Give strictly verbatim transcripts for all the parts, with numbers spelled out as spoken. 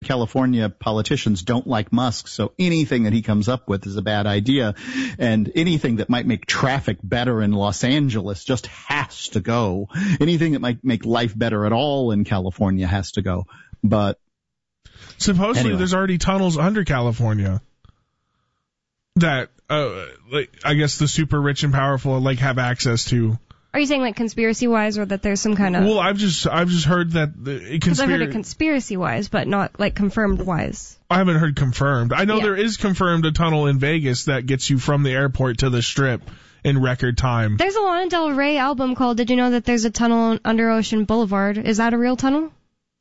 California politicians don't like Musk, so anything that he comes up with is a bad idea. And anything that might make traffic better in Los Angeles just has to go. Anything that might make life better at all in California has to go. But supposedly anyway. There's already tunnels under California that, uh, like, I guess the super rich and powerful, like, have access to. Are you saying, like, conspiracy-wise, or that there's some kind of... Well, I've just I've just heard that... Because I've heard it conspiracy-wise, but not, like, confirmed-wise. I haven't heard confirmed. I know yeah. there is confirmed a tunnel in Vegas that gets you from the airport to the Strip in record time. There's a Lana Del Rey album called Did You Know That There's a Tunnel Under Ocean Boulevard? Is that a real tunnel?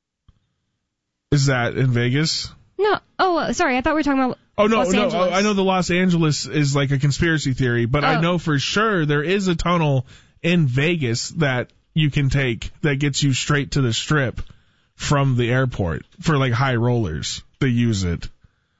Is that in Vegas? No. Oh, sorry. I thought we were talking about Oh, no, Los no. Angeles. I know the Los Angeles is like a conspiracy theory, but oh. I know for sure there is a tunnel in Vegas that you can take that gets you straight to the Strip from the airport for like high rollers. They use it.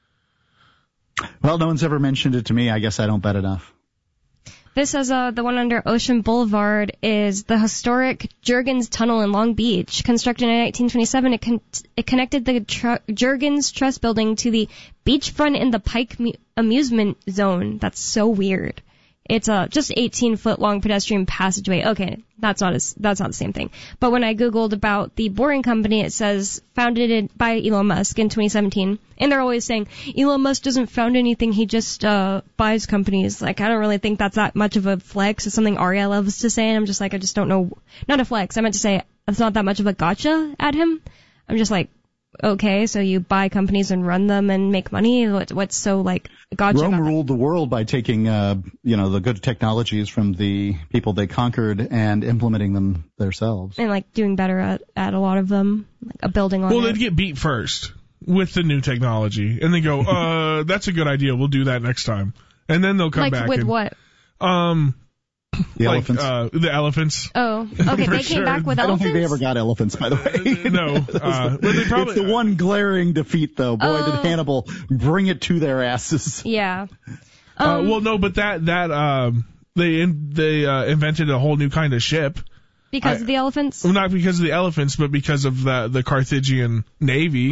Well, no one's ever mentioned it to me. I guess I don't bet enough. This says uh, the one under Ocean Boulevard is the historic Jurgens Tunnel in Long Beach. Constructed in nineteen twenty-seven, it, con- it connected the tr- Jurgens Trust Building to the beachfront in the Pike mu- Amusement Zone. That's so weird. It's a just eighteen foot long pedestrian passageway. Okay, that's not a, that's not the same thing. But when I googled about the Boring Company, it says founded in, by Elon Musk in twenty seventeen. And they're always saying Elon Musk doesn't found anything; he just uh buys companies. Like, I don't really think that's that much of a flex. It's something Arya loves to say, and I'm just like, I just don't know. Not a flex. I meant to say it's not that much of a gotcha at him. I'm just like, okay, so you buy companies and run them and make money? What, what's so, like, gotcha Rome about that? ruled the world by taking, uh, you know, the good technologies from the people they conquered and implementing them themselves. And, like, doing better at, at a lot of them, like a building on Well, it. they'd get beat first with the new technology, and they go, uh, that's a good idea. We'll do that next time. And then they'll come like, back. with and, what? Um... The like, elephants. Uh, the elephants. Oh, okay, For they sure. came back with I don't elephants? think they ever got elephants, by the way. No. Uh, but they probably, it's the one glaring defeat, though. Boy, Oh. did Hannibal bring it to their asses. Yeah. uh, Um, well, no, but that, that, um, they, in, they, uh, invented a whole new kind of ship. because I- of the elephants? Well, not because of the elephants, but because of the, the Carthaginian navy.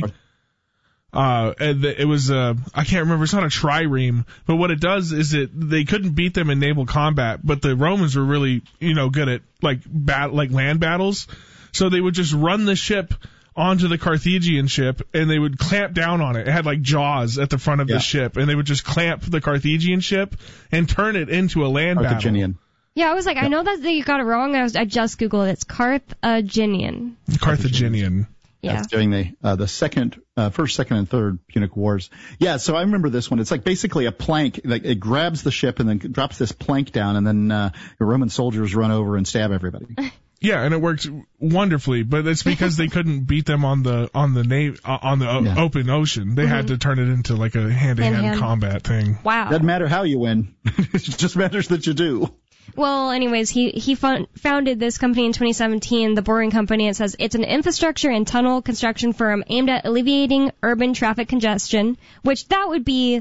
Uh, and the, it was, uh, I can't remember, it's not a trireme, but what it does is it, they couldn't beat them in naval combat, but the Romans were really, you know, good at, like, bat, like land battles. So they would just run the ship onto the Carthaginian ship, and they would clamp down on it. It had, like, jaws at the front of Yeah. the ship, and they would just clamp the Carthaginian ship and turn it into a land battle. Carthaginian. Yeah, I was like, I know that you got it wrong. I was, I just Googled it. It's Carthaginian. Carthaginian. Yeah. That's during the uh, the second, uh, first, second, and third Punic Wars. Yeah, so I remember this one. It's like basically a plank. Like it grabs the ship and then drops this plank down, and then uh, the Roman soldiers run over and stab everybody. Yeah, and it worked wonderfully, but it's because they couldn't beat them on the on the na- uh, on the o- Yeah. open ocean. They had to turn it into like a hand-to-hand Hand-to-hand. combat thing. Wow. Doesn't matter how you win; it just matters that you do. Well, anyways, he he fun- founded this company in twenty seventeen, the Boring Company. It says it's an infrastructure and tunnel construction firm aimed at alleviating urban traffic congestion, which that would be,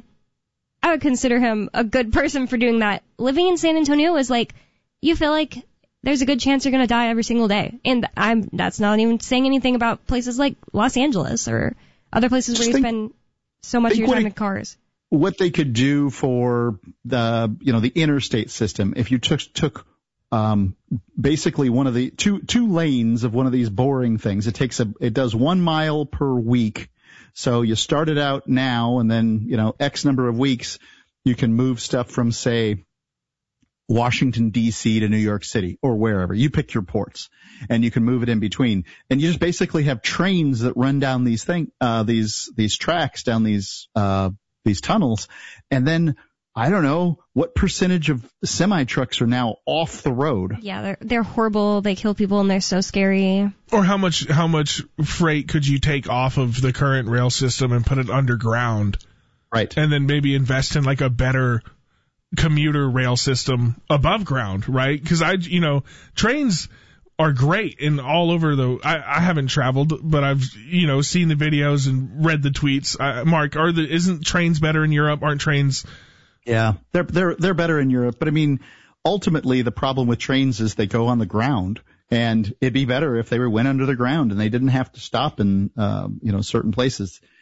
I would consider him a good person for doing that. Living in San Antonio is like, you feel like there's a good chance you're going to die every single day. And I'm that's not even saying anything about places like Los Angeles or other places where Just you think- spend so much of think your what time it- in cars. What they could do for the, you know, the interstate system, if you took took um, basically one of the two two lanes of one of these boring things, it takes a it does one mile per week. So you start it out now, and then you know X number of weeks, you can move stuff from say Washington D C to New York City or wherever. You pick your ports, and you can move it in between. And you just basically have trains that run down these thing uh, these these tracks down these uh, these tunnels, and then I don't know what percentage of semi trucks are now off the road. Yeah, they're they're horrible. They kill people and they're so scary. Or how much how much freight could you take off of the current rail system and put it underground, Right. and then maybe invest in like a better commuter rail system above ground, right? Because I, you know, trains are great in all over the. I, I haven't traveled, but I've you know seen the videos and read the tweets. Uh, Mark, are the isn't trains better in Europe? Aren't trains? Yeah, they're they're they're better in Europe, but I mean, ultimately the problem with trains is they go on the ground, and it'd be better if they were went under the ground and they didn't have to stop in uh, you know certain places.